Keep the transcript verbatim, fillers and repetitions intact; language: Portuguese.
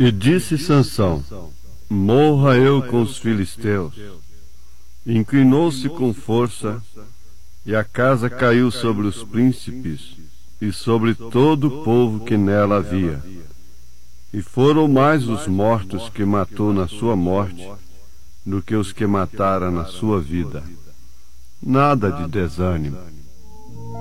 E disse Sansão: morra eu com os filisteus. Inclinou-se com força, e a casa caiu sobre os príncipes e sobre todo o povo que nela havia. E foram mais os mortos que matou na sua morte do que os que matara na sua vida. Nada de desânimo.